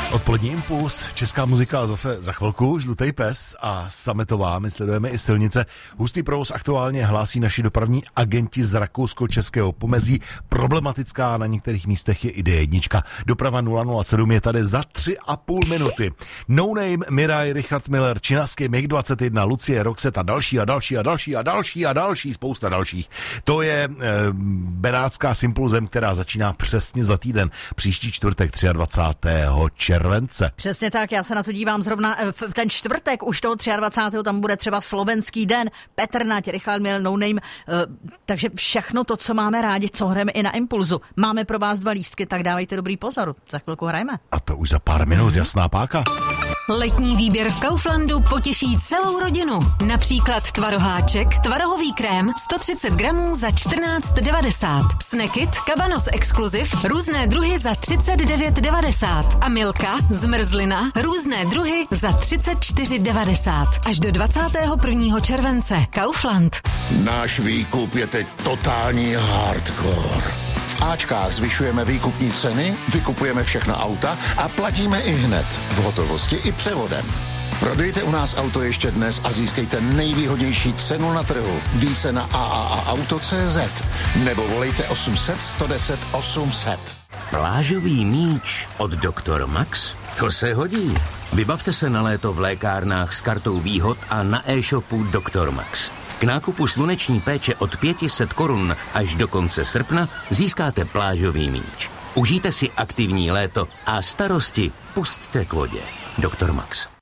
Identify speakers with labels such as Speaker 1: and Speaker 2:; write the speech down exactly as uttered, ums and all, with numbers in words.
Speaker 1: Odpolední impuls, česká muzika zase za chvilku, Žlutej pes a Sametová, my sledujeme i silnice. Hustý provoz aktuálně hlásí naši dopravní agenti z rakousko-českého pomezí. Problematická na některých místech je i D jedna. Doprava nula nula sedm je tady za tři a půl minuty. No Name, Miraj, Richard Miller, Činasky, Mig dvacet jedna, Lucie, Roxette a další a další a další a další a další, spousta dalších. To je e, benátská s impulzem, která začíná přesně za týden, příští čtvrtek dvacátého třetího července.
Speaker 2: Přesně tak, já se na to dívám zrovna v ten čtvrtek, už toho dvacátého třetího tam bude třeba slovenský den, Petr Nať, Richard Miller, No Name, takže všechno to, co máme rádi, co hrajeme i na impulzu. Máme pro vás dva lístky, tak dávejte dobrý pozor, za chvilku hrajeme.
Speaker 1: A to už za pár minut, jasná páka.
Speaker 3: Letní výběr v Kauflandu potěší celou rodinu. Například tvaroháček, tvarohový krém sto třicet gramů za čtrnáct devadesát. Snackit, Cabanos Exclusive, různé druhy za třicet devět devadesát. A Milka, zmrzlina, různé druhy za třicet čtyři devadesát. Až do dvacátého prvního července. Kaufland.
Speaker 4: Náš výkup je teď totální hardcore. V Ačkách zvyšujeme výkupní ceny, vykupujeme všechna auta a platíme i hned, v hotovosti i převodem. Prodejte u nás auto ještě dnes a získejte nejvýhodnější cenu na trhu. Více na a a a auto tečka cé zet nebo volejte osm set, sto deset, osm set.
Speaker 5: Plážový míč od doktor Max? To se hodí. Vybavte se na léto v lékárnách s kartou výhod a na e-shopu doktor Max. K nákupu sluneční péče od pět set korun až do konce srpna získáte plážový míč. Užijte si aktivní léto a starosti pusťte k vodě. doktor Max.